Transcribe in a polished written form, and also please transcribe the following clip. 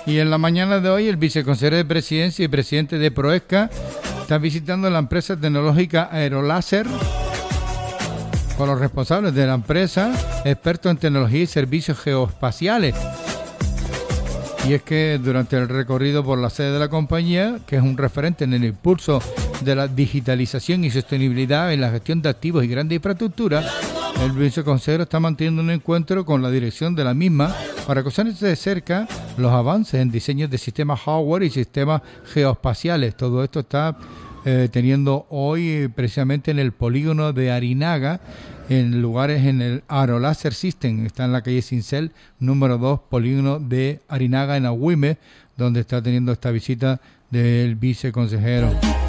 Y en la mañana de hoy, el viceconsejero de Presidencia y presidente de Proesca está visitando la empresa tecnológica Aeroláser con los responsables de la empresa, expertos en tecnología y servicios geoespaciales. Y es que durante el recorrido por la sede de la compañía, que es un referente en el impulso de la digitalización y sostenibilidad en la gestión de activos y grandes infraestructuras, el viceconsejero está manteniendo un encuentro con la dirección de la misma para conocer de cerca los avances en diseños de sistemas hardware y sistemas geoespaciales. Todo esto está teniendo hoy precisamente en el polígono de Arinaga, en lugares en el Aeroláser System. Está en la calle Cincel, número 2, polígono de Arinaga, en Agüime, donde está teniendo esta visita del viceconsejero.